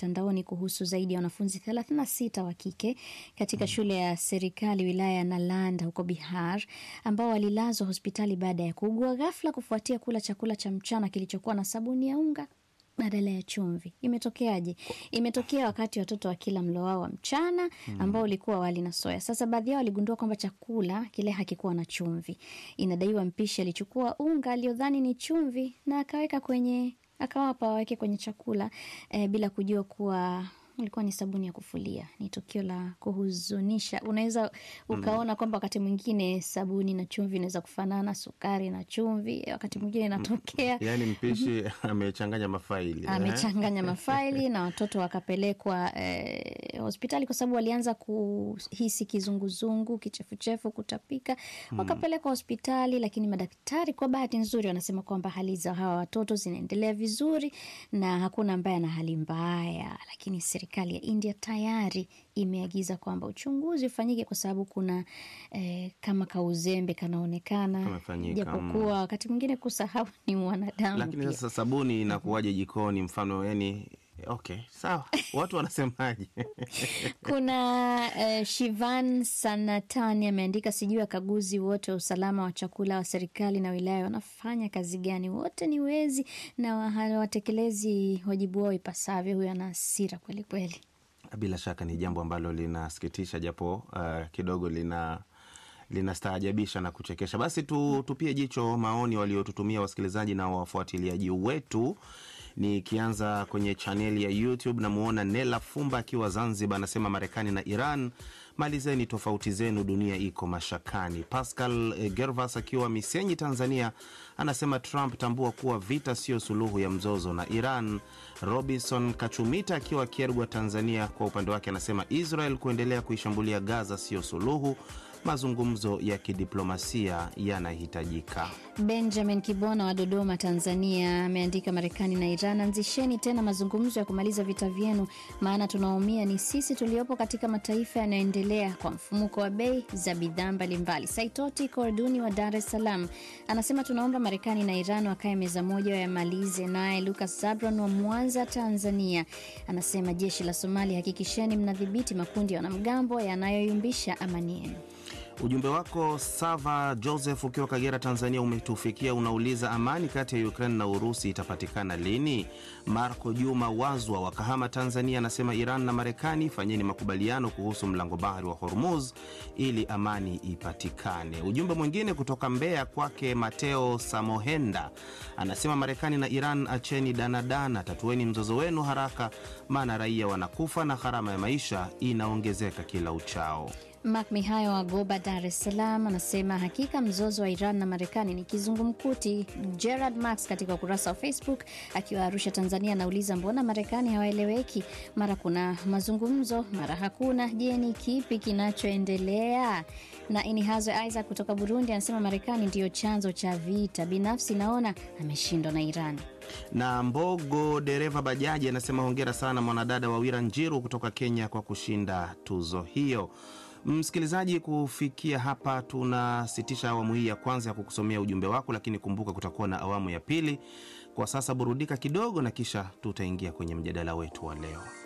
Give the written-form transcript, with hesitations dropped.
mitandaoni kuhusu zaidi ya wanafunzi 36 wa kike katika shule ya serikali wilaya ya Nalanda huko Bihar ambao walilazwa hospitali baada ya kuugua ghafla kufuatia kula chakula cha mchana kilichokuwa na sabuni ya unga badala ya chumvi. Imetokeaje? Imetokea wakati watoto wa kila mlo wao wa mchana ambao ulikuwa wali na soya. Sasa baadhi yao waligundua kwamba chakula kile hakikuwa na chumvi. Inadaiwa mpishi alichukua unga aliodhani ni chumvi na akawapa waweke kwenye chakula bila kujua kuwa ilikuwa ni sabuni ya kufulia. Ni tukio la kuhuzunisha. Unaweza ukaona kwamba wakati mwingine sabuni na chumvi inaweza kufanana, sukari na chumvi wakati mwingine inatokea. Yaani mpishi amechanganya mafaili. Amechanganya mafaili na watoto wakapelekwa hospitali kwa sababu walianza kuhisi kizunguzungu, kichefuchefu, kutapika. Wakapelekwa hospitali, lakini madaktari kwa bahati nzuri wanasema kwamba hali za hawa watoto zinaendelea vizuri na hakuna ambaye ana hali mbaya. Lakini serikali ya India tayari imeagiza kwamba uchunguzi ufanyike kwa sababu kuna kama kauzembe kanaonekana, japokuwa wakati mwingine kusahau ni wanadamu. Lakini sasa sabuni inakuwaje jikoni mfano, yani okay, sawa. Watu wanasemaje? Kuna Shivan Sanatani ameandika, sijui wakaguzi wote wa usalama wa chakula wa serikali na wilaya wanafanya kazi gani? Wote ni wezi na hawatekelezi wajibu wao ipasavyo. Huyo ana hasira kweli kweli. Bila shaka ni jambo ambalo linasikitisha, japo kidogo linastaajabisha na kuchekesha. Basi tupie jicho maoni waliotutumia wasikilizaji na wafuatiliaji wetu. Nikianza kwenye chaneli ya YouTube na muona Nela Fumba akiwa Zanzibar anasema Marekani na Iran, malizeni tofauti zenu, dunia iko mashakani. Pascal Gervas akiwa Misenyi Tanzania anasema Trump, tambua kuwa vita sio suluhu ya mzozo na Iran. Robinson Kachumita akiwa Kiergwa Tanzania kwa upande wake anasema Israel kuendelea kuishambulia Gaza sio suluhu, mazungumzo ya kidiplomasia yanahitajika. Benjamin Kibona wa Dodoma Tanzania ameandika Marekani na Iran, anzisheni tena mazungumzo ya kumaliza vita vyenu, maana tunaumia ni sisi tuliopo katika mataifa yanayoendelea kwa mfumuko wa bei za bidhaa mbalimbali. Saitoti Korduni wa Dar es Salaam anasema tunaomba Marekani na Iran wakae meza moja wayamalize. Naye Lucas Zabron wa Mwanza Tanzania anasema jeshi la Somalia, hakikisheni mnadhibiti makundi ya wanamgambo yanayoyumbisha amani yenu. Ujumbe wako Sava Joseph ukiwa Kagera Tanzania umetufikia, unauliza amani kati ya Ukraine na Urusi itapatikana lini? Marco Juma Wazwa wa Kahama Tanzania anasema Iran na Marekani fanyeni makubaliano kuhusu mlango bahari wa Hormuz ili amani ipatikane. Ujumbe mwingine kutoka Mbeya kwake Mateo Samohenda anasema Marekani na Iran acheni danadana, tatueni mzozo wenu haraka, maana raia wanakufa na gharama ya maisha inaongezeka kila uchao. Mark Mihayo wa Goba Dar es Salaam anasema hakika mzozo wa Iran na Marekani ni kizungumkuti. Gerard Max katika ukurasa wa Facebook akiwa Arusha Tanzania anauliza mbona Marekani hawaeleweki, mara kuna mazungumzo mara hakuna, je ni kipi kinachoendelea? Na Inihazwe Isaac kutoka Burundi anasema Marekani ndiyo chanzo cha vita, binafsi naona ameshindwa na Iran. Na Mbogo dereva bajaji anasema hongera sana mwanadada Wawira Njiru kutoka Kenya kwa kushinda tuzo hiyo. Msikilizaji, kufikia hapa tunasitisha awamu hii ya kwanza ya kukusomea ujumbe wako, lakini kumbuka kutakuwa na awamu ya pili. Kwa sasa burudika kidogo na kisha tutaingia kwenye mjadala wetu wa leo.